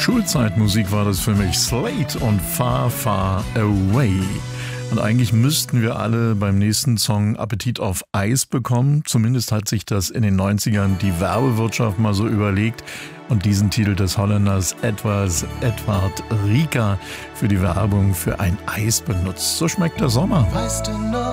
Schulzeitmusik war das für mich. Slate und Far, Far Away. Und eigentlich müssten wir alle beim nächsten Song Appetit auf Eis bekommen. Zumindest hat sich das in den 90ern die Werbewirtschaft mal so überlegt und diesen Titel des Holländers Edward Rika für die Werbung für ein Eis benutzt. So schmeckt der Sommer. Weißt du noch,